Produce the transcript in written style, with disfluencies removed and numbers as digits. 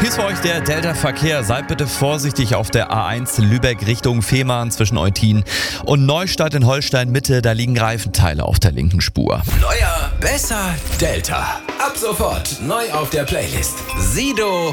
Hier ist für euch der Delta-Verkehr. Seid bitte vorsichtig auf der A1 Lübeck Richtung Fehmarn zwischen Eutin und Neustadt in Holstein-Mitte. Da liegen Reifenteile auf der linken Spur. Neuer, besser, Delta. Ab sofort neu auf der Playlist. Sido